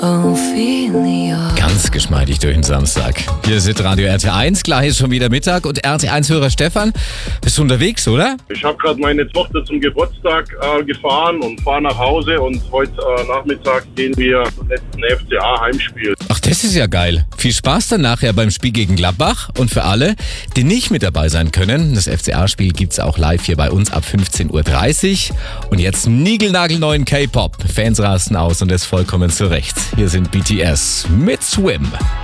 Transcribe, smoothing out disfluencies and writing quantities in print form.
Ophelia. Ganz geschmeidig durch den Samstag. Hier ist Radio RT1, gleich ist schon wieder Mittag und RT1-Hörer Stefan, bist du unterwegs, oder? Ich habe gerade meine Tochter zum Geburtstag gefahren und fahre nach Hause und heute Nachmittag gehen wir zum letzten FCA-Heimspiel. Ach, das ist ja geil. Viel Spaß dann nachher beim Spiel gegen Gladbach und für alle, die nicht mit dabei sein können, das FCA-Spiel gibt's auch live hier bei uns ab 15:30 Uhr und jetzt niegelnagelneuen K-Pop. Fans rasten aus und das vollkommen zu Recht. Hier sind BTS mit Swim.